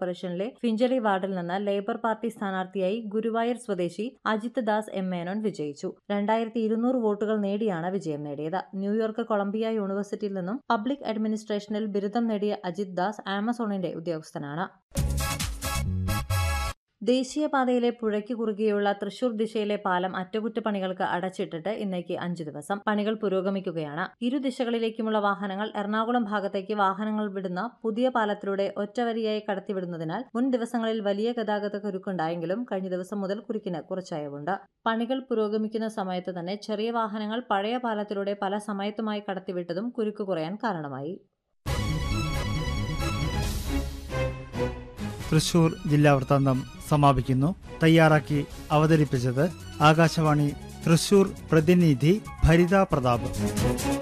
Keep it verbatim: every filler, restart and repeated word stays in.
കോർപ്പറേഷനിലെ ഫിഞ്ചലി വാർഡിൽ നിന്ന് ലേബർ പാർട്ടി സ്ഥാനാർത്ഥിയായി ഗുരുവായൂർ സ്വദേശി അജിത് ദാസ് എം മേനോൻ വിജയിച്ചു. രണ്ടായിരത്തി ഇരുന്നൂറ് വോട്ടുകൾ നേടിയാണ് വിജയം നേടിയത്. ന്യൂയോർക്ക് കൊളംബിയ യൂണിവേഴ്സിറ്റിയിൽ നിന്നും പബ്ലിക് അഡ്മിനിസ്ട്രേഷനിൽ ബിരുദം നേടിയ അജിത് ദാസ് ആമസോണിന്റെ ഉദ്യോഗസ്ഥനാണ്. ദേശീയപാതയിലെ പുഴയ്ക്ക് കുറുകെയുള്ള തൃശൂർ ദിശയിലെ പാലം അറ്റകുറ്റപ്പണികൾക്ക് അടച്ചിട്ടിട്ട് ഇന്നേക്ക് അഞ്ചു ദിവസം. പണികൾ പുരോഗമിക്കുകയാണ്. ഇരു ദിശകളിലേക്കുമുള്ള വാഹനങ്ങൾ എറണാകുളം ഭാഗത്തേക്ക് വാഹനങ്ങൾ വിടുന്ന പുതിയ പാലത്തിലൂടെ ഒറ്റവരിയായി കടത്തിവിടുന്നതിനാൽ മുൻ ദിവസങ്ങളിൽ വലിയ ഗതാഗത കുരുക്കുണ്ടായെങ്കിലും കഴിഞ്ഞ ദിവസം മുതൽ കുരുക്കിന് കുറച്ചയവുണ്ട്. പണികൾ പുരോഗമിക്കുന്ന സമയത്ത് തന്നെ ചെറിയ വാഹനങ്ങൾ പഴയ പാലത്തിലൂടെ പല സമയത്തുമായി കടത്തിവിട്ടതും കുരുക്ക് കുറയാൻ കാരണമായി. തൃശൂർ ജില്ലാ വൃത്താന്തം സമാപിക്കുന്നു. തയ്യാറാക്കി അവതരിപ്പിച്ചത് ആകാശവാണി തൃശൂർ പ്രതിനിധി ഭരിത പ്രതാപ്.